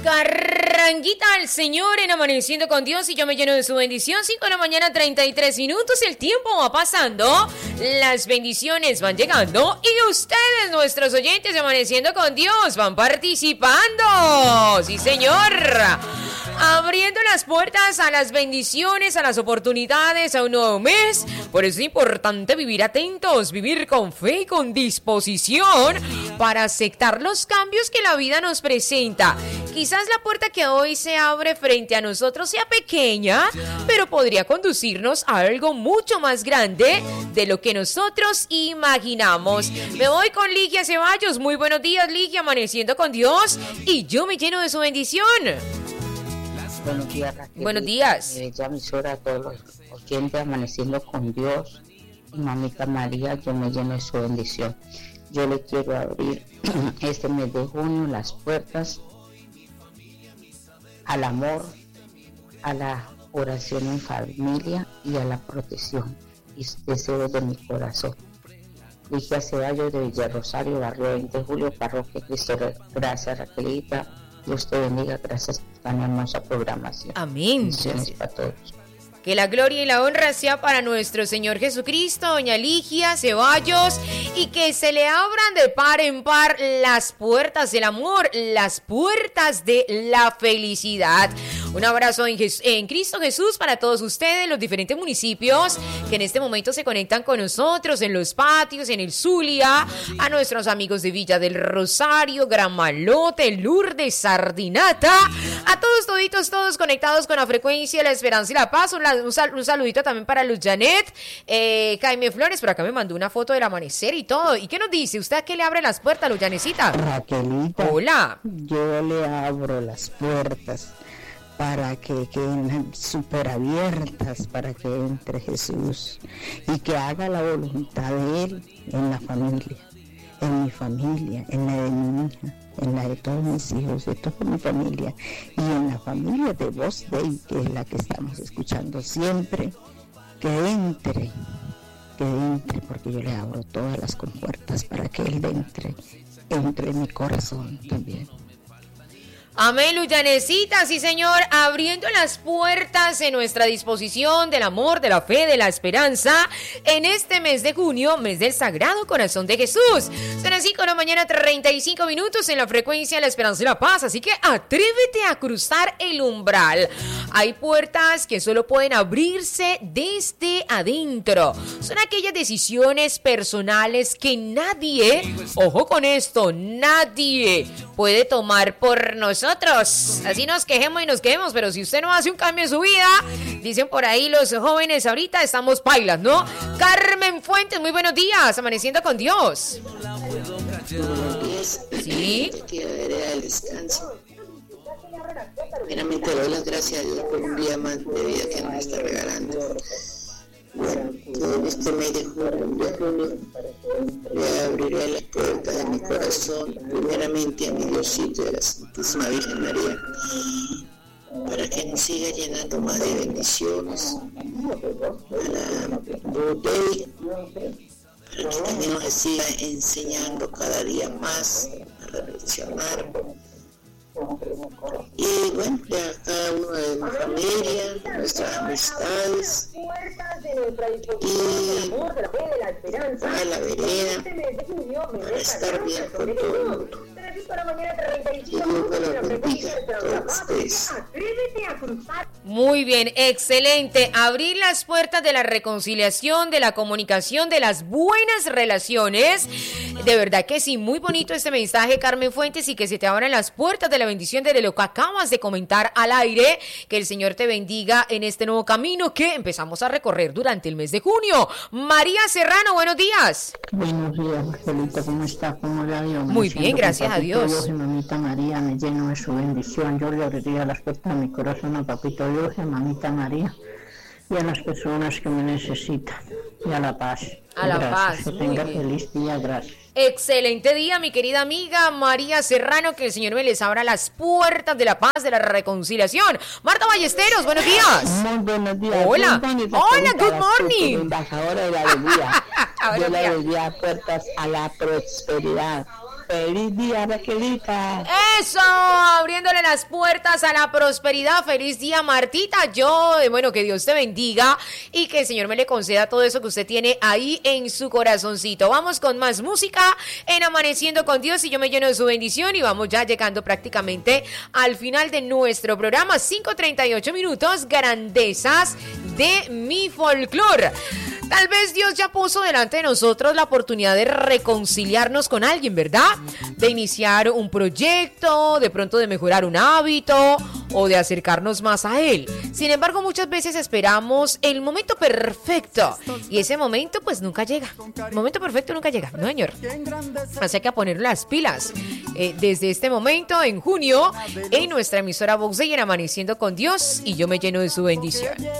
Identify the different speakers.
Speaker 1: Carranguita al Señor en Amaneciendo con Dios y yo me lleno de su bendición. 5 de la mañana, 33 minutos. El tiempo va pasando, las bendiciones van llegando y ustedes, nuestros oyentes de Amaneciendo con Dios, van participando. Sí, señor. Abriendo las puertas a las bendiciones, a las oportunidades, a un nuevo mes. Por eso es importante vivir atentos, vivir con fe y con disposición para aceptar los cambios que la vida nos presenta. Quizás la puerta que hoy se abre frente a nosotros sea pequeña, pero podría conducirnos a algo mucho más grande de lo que nosotros imaginamos. Me voy con Ligia Ceballos. Muy buenos días, Ligia, Amaneciendo con Dios y yo me lleno de su bendición.
Speaker 2: Buenos días, Raquel.
Speaker 1: Buenos días.
Speaker 2: Ya emisora a todos los oyentes Amaneciendo con Dios y Mamita María, yo me lleno de su bendición. Yo le quiero abrir este mes de junio las puertas al amor, a la oración en familia y a la protección y deseos de mi corazón. Ligia Ceballos de Villarrosario, barrio 20 de Julio, parroquia Cristo. Gracias, Raquelita. Dios te bendiga, gracias por tan hermosa programación.
Speaker 1: Amén.
Speaker 2: Bendiciones para todos.
Speaker 1: Que la gloria y la honra sea para nuestro Señor Jesucristo, doña Ligia Ceballos, y que se le abran de par en par las puertas del amor, las puertas de la felicidad. Un abrazo en Cristo Jesús para todos ustedes, los diferentes municipios que en este momento se conectan con nosotros, en los patios, en el Zulia, a nuestros amigos de Villa del Rosario, Gran Malote, Lourdes, Sardinata, a todos, toditos, todos conectados con la frecuencia, la esperanza y la paz. Un saludito también para Luz Janet, Jaime Flores, por acá me mandó una foto del amanecer y todo. ¿Y qué nos dice? ¿Usted a qué le abre las puertas, Luz Janecita?
Speaker 3: Raquelita.
Speaker 1: Hola.
Speaker 3: Yo le abro las puertas para que queden súper abiertas, para que entre Jesús y que haga la voluntad de Él en la familia, en mi familia, en la de mi hija, en la de todos mis hijos, de toda mi familia y en la familia de Voz Day, que es la que estamos escuchando siempre, que entre, porque yo le abro todas las compuertas para que Él entre en mi corazón también.
Speaker 1: Amén, Luyanecita, sí señor, abriendo las puertas en nuestra disposición del amor, de la fe, de la esperanza, en este mes de junio, mes del Sagrado Corazón de Jesús. Son las 5 de la mañana, 35 minutos en la frecuencia de la esperanza y la paz, así que atrévete a cruzar el umbral. Hay puertas que solo pueden abrirse desde adentro. Son aquellas decisiones personales que nadie, ojo con esto, nadie puede tomar por nosotros. Así nos quejemos y nos quejemos, pero si usted no hace un cambio en su vida, dicen por ahí los jóvenes ahorita, estamos pailas, ¿no? Carmen Fuentes, muy buenos días, Amaneciendo con Dios.
Speaker 4: Buenos días.
Speaker 1: Sí.
Speaker 4: Aquí a vereda del descanso. Primeramente doy las gracias a Dios por un día más de vida que nos está regalando. Bueno, todo este mes de junio, le abriré las puertas de mi corazón, primeramente a mi Diosito de la Santísima Virgen María, para que nos siga llenando más de bendiciones, para Budey, para que también nos siga enseñando cada día más a reflexionar. Y bueno, ya cada uno de mi familia, de nuestras amistades, y para la vereda, para estar bien con todo el mundo. Y Dios me lo bendiga a todos ustedes.
Speaker 1: Muy bien, excelente. Abrir las puertas de la reconciliación, de la comunicación, de las buenas relaciones. De verdad que sí, muy bonito este mensaje, Carmen Fuentes, y que se te abran las puertas de la bendición de lo que acabas de comentar al aire. Que el Señor te bendiga en este nuevo camino que empezamos a recorrer durante el mes de junio. María Serrano, buenos días.
Speaker 3: Buenos días, Marcelita, ¿cómo está? ¿Cómo le ha ido?
Speaker 1: Muy bien, gracias a Dios.
Speaker 3: Dios y Mamita María, me lleno de su bendición. Yo le abriría las puertas de mi corazón a Papito Dios y a Mamita María y a las personas que me necesitan. Y a la paz.
Speaker 1: A la
Speaker 3: gracias.
Speaker 1: paz.
Speaker 3: Que tenga feliz día, gracias.
Speaker 1: Excelente día, mi querida amiga María Serrano, que el Señor me les abra las puertas de la paz, de la reconciliación. Marta Ballesteros, buenos días.
Speaker 3: Muy buenos días.
Speaker 1: Hola. Hola, good morning.
Speaker 3: Embajadora de la alegría. Yo le abriría puertas a la prosperidad, Feliz día, Raquelita.
Speaker 1: Eso, abriéndole las puertas a la prosperidad. Feliz día, Martita. Bueno, que Dios te bendiga y que el Señor me le conceda todo eso que usted tiene ahí en su corazoncito. Vamos con más música en Amaneciendo con Dios y yo me lleno de su bendición y vamos ya llegando prácticamente al final de nuestro programa. 5:38 minutos, grandezas de mi folclor. Tal vez Dios ya puso delante de nosotros la oportunidad de reconciliarnos con alguien, ¿verdad? De iniciar un proyecto, de pronto de mejorar un hábito o de acercarnos más a Él. Sin embargo, muchas veces esperamos el momento perfecto y ese momento pues nunca llega. El momento perfecto nunca llega, ¿no, señor? Así que a poner las pilas. Desde este momento, en junio, en nuestra emisora Vox Day en Amaneciendo con Dios y yo me lleno de su bendición.